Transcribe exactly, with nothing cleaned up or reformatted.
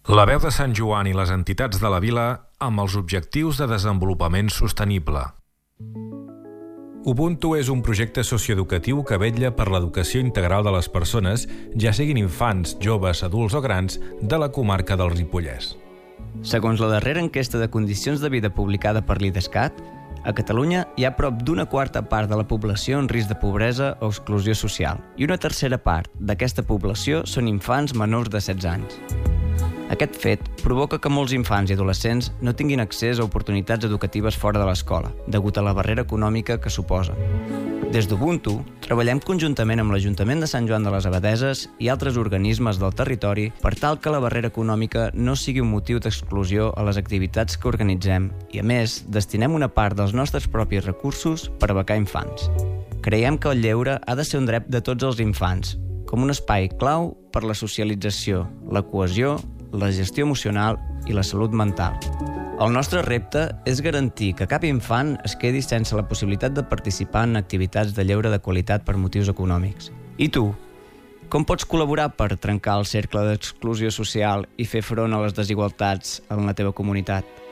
La veu de Sant Joan i les entitats de la vila amb els objectius de desenvolupament sostenible. Ubuntu és un projecte socioeducatiu que vetlla per l'educació integral de les persones, ja siguin infants, joves, adults o grans, de la comarca del Ripollès. Segons la darrera enquesta de condicions de vida publicada per l'Idescat, a Catalunya hi ha prop d'una quarta part de la població en risc de pobresa o exclusió social i una tercera part d'aquesta població són infants menors de setze anys. Aquest fet provoca que molts infants i adolescents no tinguin accés a oportunitats educatives fora de l'escola, degut a la barrera econòmica que suposa. Des d'Ubuntu, treballem conjuntament amb l'Ajuntament de Sant Joan de les Abadesses i altres organismes del territori per tal que la barrera econòmica no sigui un motiu d'exclusió a les activitats que organitzem i, a més, destinem una part dels nostres propis recursos per becar infants. Creiem que el lleure ha de ser un dret de tots els infants, com un espai clau per la socialització, la cohesió, la gestió emocional i la salut mental. El nostre repte és garantir que cap infant es quedi sense la possibilitat de participar en activitats de lleure de qualitat per motius econòmics. I tu? Com pots col·laborar per trencar el cercle d'exclusió social i fer front a les desigualtats en la teva comunitat?